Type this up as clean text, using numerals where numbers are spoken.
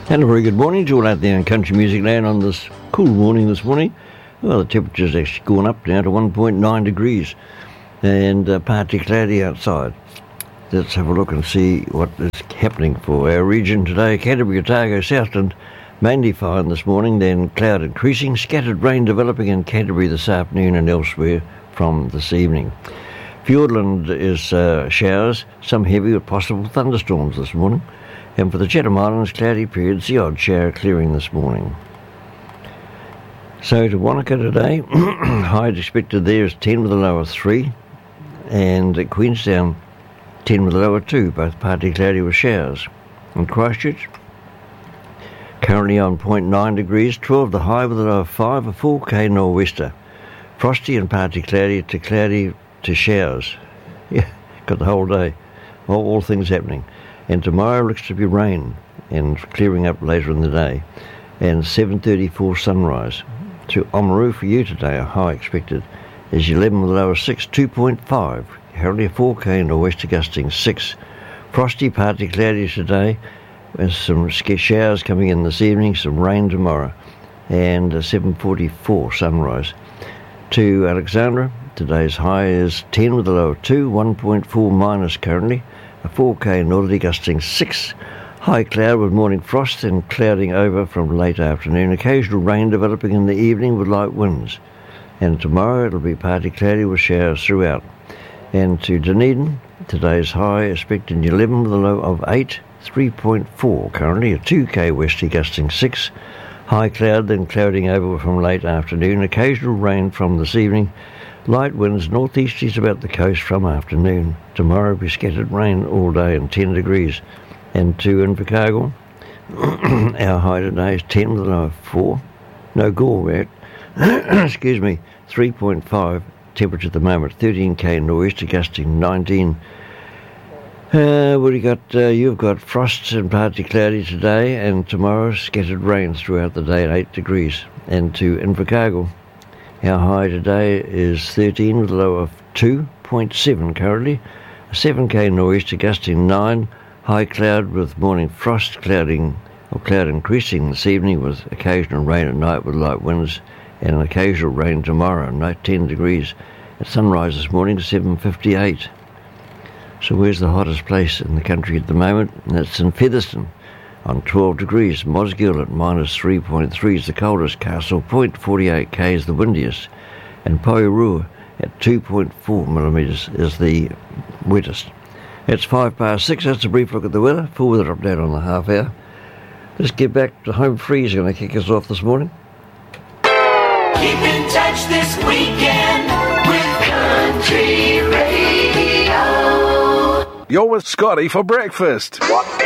And a very good morning to all out there in country music land on this cool morning this morning. Well, the temperature's actually gone up now to 1.9 degrees and partly cloudy outside. Let's have a look and see what is happening for our region today. Canterbury, Otago, Southland, mainly fine this morning, then cloud increasing, scattered rain developing in Canterbury this afternoon and elsewhere from this evening. Fiordland is showers, some heavy with possible thunderstorms this morning. And for the Chatham Islands, cloudy periods, the odd shower clearing this morning. So to Wanaka today, high expected there is 10 with a low of 3. And at Queenstown, 10 with a low of 2, both partly cloudy with showers. In Christchurch, currently on 0.9 degrees, 12 the high with a low of 5, a 4K nor'wester. Frosty and partly cloudy to showers. Yeah, got the whole day. All things happening. And tomorrow looks to be rain and clearing up later in the day. And 7:34 sunrise. To Oamaru for you today, a high expected is 11 with a low of 6, 2.5. Currently a 4K nor'wester gusting 6. Frosty, partly cloudy today. With some showers coming in this evening, some rain tomorrow. And 7:44 sunrise. To Alexandra, today's high is 10 with a low of 2, 1.4 minus currently. A 4K northerly gusting 6. High cloud with morning frost and clouding over from late afternoon. Occasional rain developing in the evening with light winds. And tomorrow it'll be partly cloudy with showers throughout. And to Dunedin, today's high expecting 11 with a low of 8, 3.4 currently. A 2K westerly gusting 6. High cloud then clouding over from late afternoon. Occasional rain from this evening. Light winds northeasterlies about the coast from afternoon. Tomorrow will be scattered rain all day and 10 degrees. And to Invercargill, our high today is 10 with a low of 4. No, Gore, excuse me, 3.5. Temperature at the moment, 13K nor'wester gusting 19. What do you got? You've got frosts and partly cloudy today, and tomorrow scattered rain throughout the day at 8 degrees. And to Invercargill, our high today is 13 with a low of 2.7 currently. A 7K nor'wester gusting 9. High cloud with morning frost, cloud increasing this evening with occasional rain at night with light winds and an occasional rain tomorrow, night 10 degrees. At sunrise this morning 7:58. So where's the hottest place in the country at the moment? And that's in Featherston on 12 degrees. Mosgiel at minus 3.3 is the coldest. Castle Point 48K is the windiest. And Poirua at 2.4 millimetres is the wettest. It's 6:05. That's a brief look at the weather. Full weather update on the half hour. Let's get back to Home Freeze. Going to kick us off this morning. Keep in touch this weekend with Country Radio. You're with Scotty for breakfast. What